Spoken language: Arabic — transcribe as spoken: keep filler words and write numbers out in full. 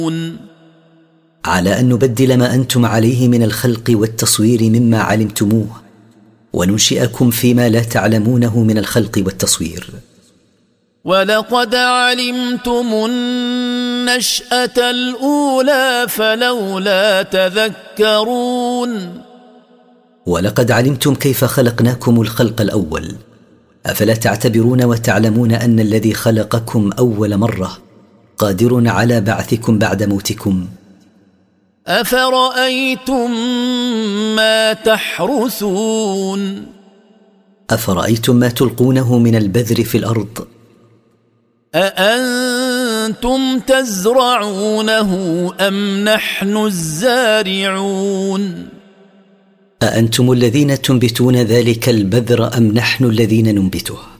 على أن نبدل ما أنتم عليه من الخلق والتصوير مما علمتموه، وننشئكم فيما لا تعلمونه من الخلق والتصوير. ولقد علمتم النشأة الأولى فلولا تذكرون. ولقد علمتم كيف خلقناكم الخلق الأول، أفلا تعتبرون وتعلمون أن الذي خلقكم أول مرة قادر على بعثكم بعد موتكم؟ أفرأيتم ما تحرثون. أفرأيتم ما تلقونه من البذر في الأرض؟ أأنتم تزرعونه أم نحن الزارعون. أأنتم الذين تنبتون ذلك البذر أم نحن الذين ننبته؟